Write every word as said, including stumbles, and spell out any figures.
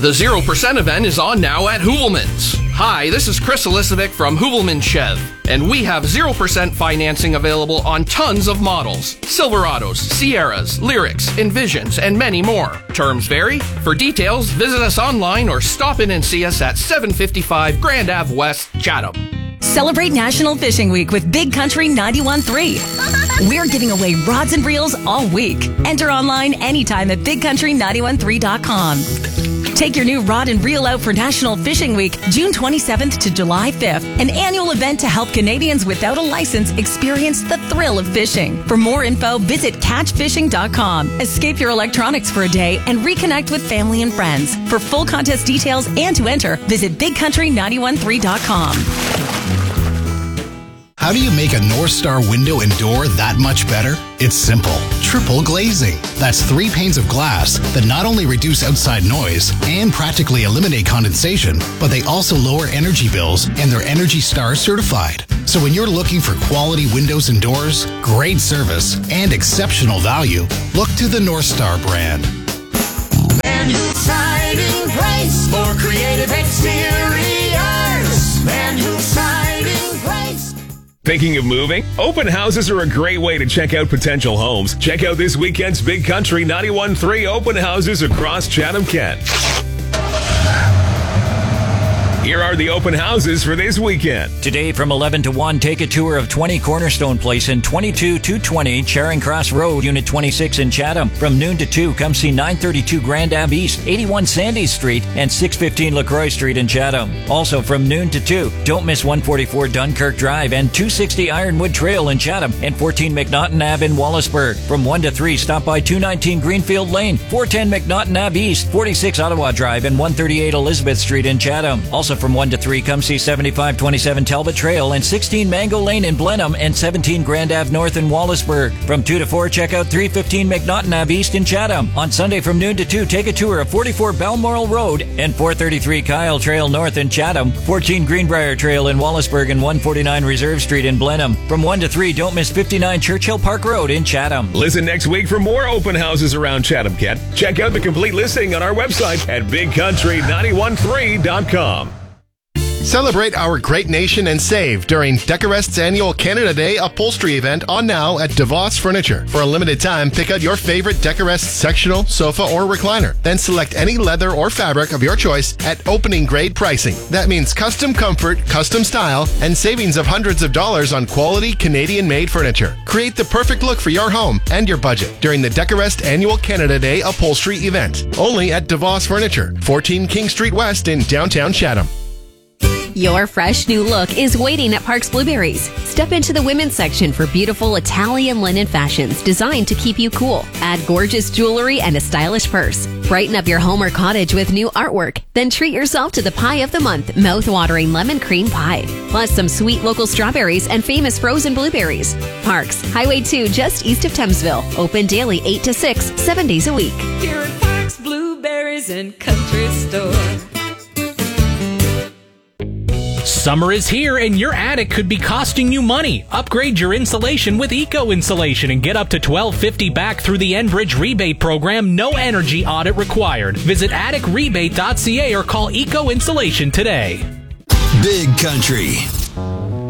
The zero percent event is on now at Hoovelman's. Hi, this is Chris Elisovic from Hoovelman Chev, and we have zero percent financing available on tons of models. Silverados, Sierras, Lyrics, Envisions, and many more. Terms vary. For details, visit us online or stop in and see us at seven fifty-five Grand Ave West, Chatham. Celebrate National Fishing Week with Big Country ninety-one point three. We're giving away rods and reels all week. Enter online anytime at big country nine one three dot com. Take your new rod and reel out for National Fishing Week, June twenty-seventh to July fifth, an annual event to help Canadians without a license experience the thrill of fishing. For more info, visit catch fishing dot com. Escape your electronics for a day and reconnect with family and friends. For full contest details and to enter, visit big country nine one three dot com. How do you make a North Star window and door that much better? It's simple. Triple glazing. That's three panes of glass that not only reduce outside noise and practically eliminate condensation, but they also lower energy bills, and they're Energy Star certified. So when you're looking for quality windows and doors, great service, and exceptional value, look to the North Star brand. Man Who's Siding Place for creative exteriors. Man Who's Siding Place. Thinking of moving? Open houses are a great way to check out potential homes. Check out this weekend's Big Country ninety-one point three open houses across Chatham-Kent. Here are the open houses for this weekend. Today from eleven to one, take a tour of twenty Cornerstone Place and twenty-two two twenty Charing Cross Road, Unit twenty-six in Chatham. From noon to two, come see nine thirty-two Grand Ave East, eighty-one Sandys Street, and six fifteen LaCroix Street in Chatham. Also from noon to two, don't miss one forty-four Dunkirk Drive and two sixty Ironwood Trail in Chatham and fourteen McNaughton Ave in Wallaceburg. From one to three, stop by two nineteen Greenfield Lane, four ten McNaughton Ave East, forty-six Ottawa Drive, and one thirty-eight Elizabeth Street in Chatham. Also from one to three, come see seventy-five twenty-seven Talbot Trail and sixteen Mango Lane in Blenheim and seventeen Grand Ave North in Wallaceburg. From two to four, check out three fifteen McNaughton Ave East in Chatham. On Sunday from noon to two, take a tour of forty-four Balmoral Road and four thirty-three Kyle Trail North in Chatham, fourteen Greenbrier Trail in Wallaceburg, and one forty-nine Reserve Street in Blenheim. From one to three, don't miss fifty-nine Churchill Park Road in Chatham. Listen next week for more open houses around Chatham-Kent. Check out the complete listing on our website at big country nine one three dot com. Celebrate our great nation and save during Decorest's annual Canada Day upholstery event on now at DeVos Furniture. For a limited time, pick out your favorite Decorest sectional, sofa, or recliner. Then select any leather or fabric of your choice at opening grade pricing. That means custom comfort, custom style, and savings of hundreds of dollars on quality Canadian-made furniture. Create the perfect look for your home and your budget during the Decorest annual Canada Day upholstery event. Only at DeVos Furniture, fourteen King Street West in downtown Chatham. Your fresh new look is waiting at Parks Blueberries. Step into the women's section for beautiful Italian linen fashions designed to keep you cool. Add gorgeous jewelry and a stylish purse. Brighten up your home or cottage with new artwork. Then treat yourself to the pie of the month, mouth-watering lemon cream pie. Plus some sweet local strawberries and famous frozen blueberries. Parks, Highway two just east of Thamesville. Open daily eight to six, seven days a week. Here at Parks Blueberries and Country Store. Summer is here and your attic could be costing you money. Upgrade your insulation with Eco Insulation and get up to twelve fifty back through the Enbridge rebate program. No energy audit required. Visit attic rebate dot c a or call Eco Insulation today. Big Country